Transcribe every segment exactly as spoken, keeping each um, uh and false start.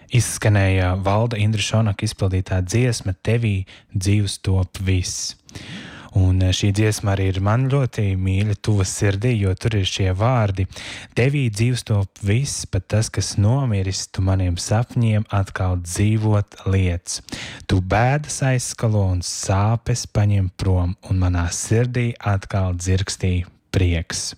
Izskanēja Valda Indra Šonaka izpildītā dziesma Tevī dzīvs top viss. Un šī dziesma arī ir man ļoti mīļa, tuva sirdī, jo tur ir šie vārdi. Tevī dzīvs top viss, pat tas, kas nomiris, tu maniem sapņiem atkal dzīvot liec. Tu bēdas aizskalo un sāpes paņem prom, un manā sirdī atkal dzirkstī prieks.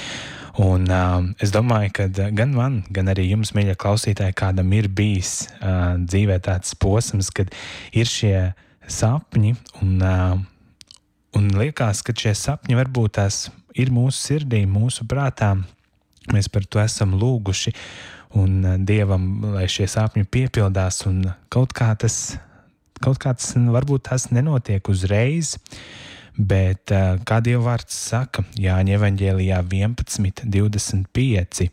Un uh, es domāju, ka gan man, gan arī jums, mīļie klausītāji, kādam ir bijis uh, dzīvē tāds posms, kad ir šie sapņi, un, uh, un liekas, ka šie sapņi varbūt tās ir mūsu sirdī, mūsu prātā. Mēs par to esam lūguši, un uh, Dievam, lai šie sapņi piepildās, un kaut kā tas, kaut kā tas varbūt tas nenotiek uzreiz, bet uh, kā Dieva vārds saka, Jāņa evaņģēlijā vienpadsmit divdesmit pieci,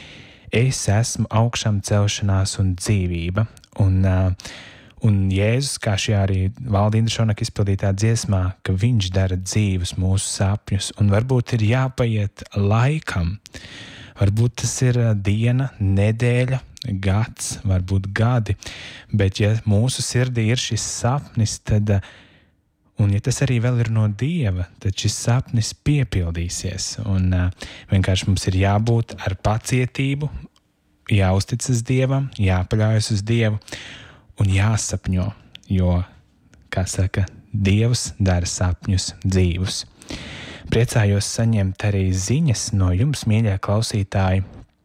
es esmu augšām celšanās un dzīvība, un, uh, un Jēzus, kā šajā arī Valda Indra Šonaka izpildītā dziesmā, ka viņš dara dzīvus mūsu sapņus, un varbūt ir jāpaiet laikam, varbūt tas ir diena, nedēļa, gads, varbūt gadi, bet ja mūsu sirdī ir šis sapnis, tad uh, un ja tas arī vēl ir no Dieva, tad šis sapnis piepildīsies. Un uh, vienkārši mums ir jābūt ar pacietību, jāuzticas Dievam, jāpaļaujas uz Dievu un jāsapņo, jo, kā saka, Dievs dara sapņus dzīvus. Priecājos saņemt arī ziņas no jums, mīļie klausītāji.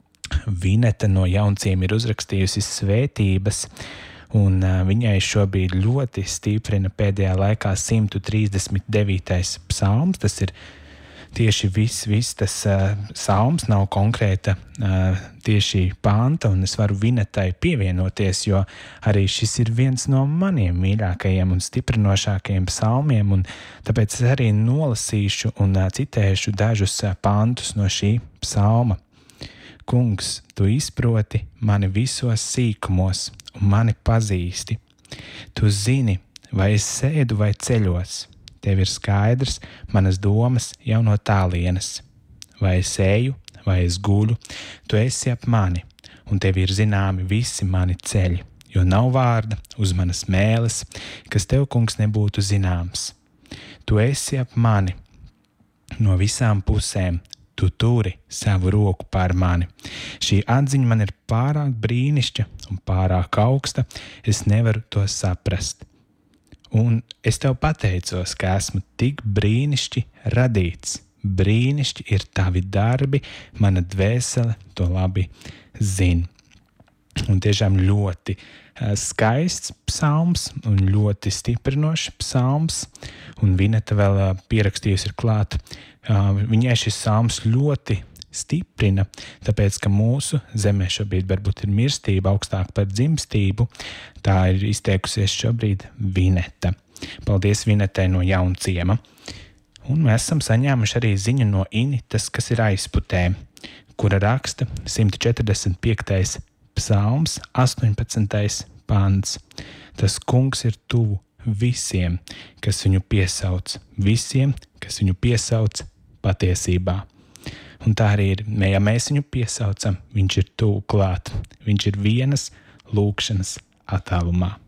Vineta no Jaunciem ir uzrakstījusi svētības, un uh, viņai šobrīd ļoti stiprina pēdējā laikā simt trīsdesmit devītais psalms. Tas ir tieši viss, viss tas uh, psalms, nav konkrēta uh, tieši panta, un es varu Vinetai pievienoties, jo arī šis ir viens no maniem mīļākajiem un stiprinošākajiem psalmiem, un tāpēc es arī nolasīšu un uh, citēšu dažus uh, pantus no šī psalma. Kungs, tu izproti mani visos sīkumos, un mani pazīsti. Tu zini, vai es sēdu vai ceļos. Tev ir skaidrs manas domas jau no tālienes. Vai es eju, vai es guļu, tu esi ap mani, un tev ir zināmi visi mani ceļi, jo nav vārda uz manas mēles, kas tev, kungs, nebūtu zināms. Tu esi ap mani no visām pusēm, tu turi savu roku pār mani. Šī atziņa man ir pārāk brīnišķa un pārāk augsta, es nevaru to saprast. Un es tev pateicos, ka esmu tik brīnišķi radīts. Brīnišķi ir tavi darbi, mana dvēsele to labi zina. Un tiešām ļoti skaists psalms un ļoti stiprinošs psalms. Un Vineta vēl pierakstījusi ir klāt. Viņai šis psalms ļoti stiprina, tāpēc, ka mūsu zemē šobrīd varbūt ir mirstība augstāk par dzimstību. Tā ir izteikusies šobrīd Vineta. Paldies Vinetai no Jaunciema. Un mēs esam saņēmuši arī ziņu no Initas, kas ir aizputē, kura raksta simt četrdesmit piektais psalms, astoņpadsmitais pants. Tas kungs ir tuvu visiem, kas viņu piesauc, visiem, kas viņu piesauc patiesībā. Un tā arī ir, ja mēs viņu piesaucam, viņš ir tuvu klāt. Viņš ir vienas lūkšanas attālumā.